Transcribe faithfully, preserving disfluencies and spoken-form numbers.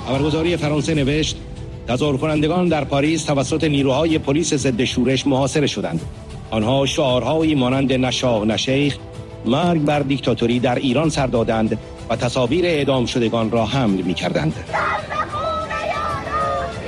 خبرگزاری فرانسه نوشت تظاهر کنندگان در پاریس توسط نیروهای پلیس ضد شورش محاصره شدند. آنها شعارهایی مانند نشاه نشیخ، مرگ بر دیکتاتوری در ایران سر دادند و تصاویر اعدام شدگان را حمل می‌کردند.